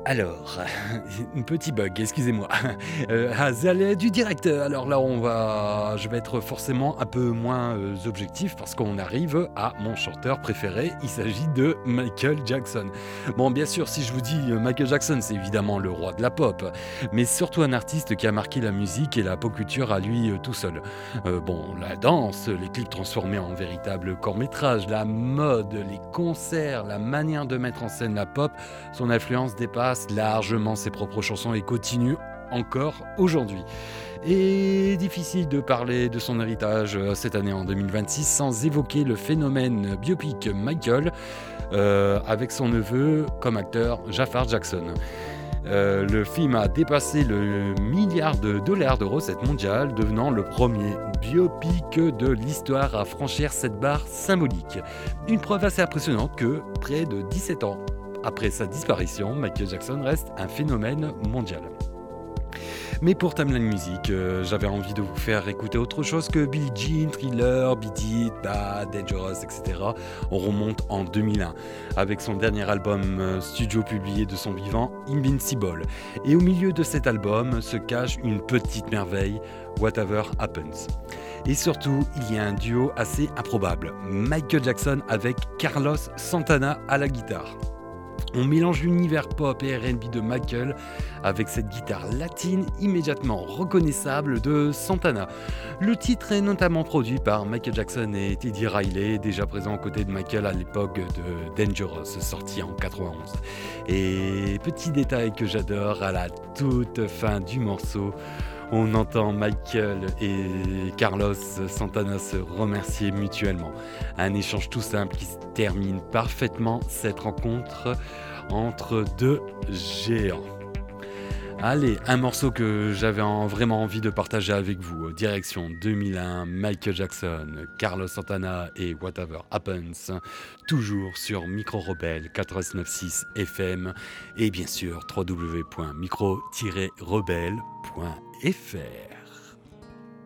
Alors, un petit bug, excusez-moi. Du direct. Alors là, je vais être forcément un peu moins, objectif parce qu'on arrive à mon chanteur préféré. Il s'agit de Michael Jackson. Bon, bien sûr, si je vous dis, Michael Jackson, c'est évidemment le roi de la pop, mais surtout un artiste qui a marqué la musique et la pop culture à lui, tout seul. Bon, la danse, les clips transformés en véritables courts-métrages, la mode, les concerts, la manière de mettre en scène la pop, son influence dépasse largement ses propres chansons et continue encore aujourd'hui. Et difficile de parler de son héritage cette année en 2026 sans évoquer le phénomène biopic Michael avec son neveu comme acteur Jafar Jackson. Le film a dépassé le milliard de dollars de recettes mondiales, devenant le premier biopic de l'histoire à franchir cette barre symbolique. Une preuve assez impressionnante que, près de 17 ans après sa disparition, Michael Jackson reste un phénomène mondial. Mais pour Timeline Music, j'avais envie de vous faire écouter autre chose que Billie Jean, Thriller, Beat It, Bad, Dangerous, etc. On remonte en 2001 avec son dernier album studio publié de son vivant, Invincible. Et au milieu de cet album se cache une petite merveille, Whatever Happens. Et surtout, il y a un duo assez improbable, Michael Jackson avec Carlos Santana à la guitare. On mélange l'univers pop et R&B de Michael avec cette guitare latine immédiatement reconnaissable de Santana. Le titre est notamment produit par Michael Jackson et Teddy Riley, déjà présents aux côtés de Michael à l'époque de Dangerous, sorti en 91. Et petit détail que j'adore, à la toute fin du morceau, on entend Michael et Carlos Santana se remercier mutuellement. Un échange tout simple qui termine parfaitement cette rencontre entre deux géants. Allez, un morceau que j'avais vraiment envie de partager avec vous. Direction 2001, Michael Jackson, Carlos Santana et Whatever Happens. Toujours sur Micro Rebelle 89.6 FM et bien sûr www.micro-rebelle.fr.